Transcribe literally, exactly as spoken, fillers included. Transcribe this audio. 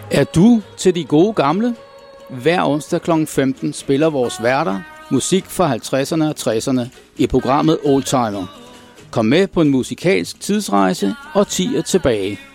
Er du til de gode gamle? Hver onsdag klokken femten spiller vores værter musik fra halvtredserne og tresserne i programmet Oldtimer. Kom med på en musikalsk tidsrejse og årtier tilbage.